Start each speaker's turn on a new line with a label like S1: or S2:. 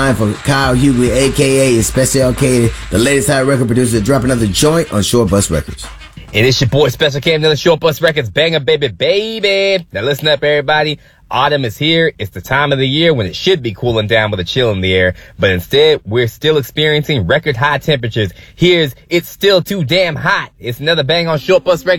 S1: time for Kyle Hughley, a.k.a. Special K, the latest hot record producer, to drop another joint on Short Bus Records.
S2: And it's your boy Special K, another Short Bus Records banger, baby. Now listen up, everybody. Autumn is here. It's the time of the year when it should be cooling down with a chill in the air. But instead, we're still experiencing record high temperatures. It's still too damn hot. It's another bang on Short Bus Records.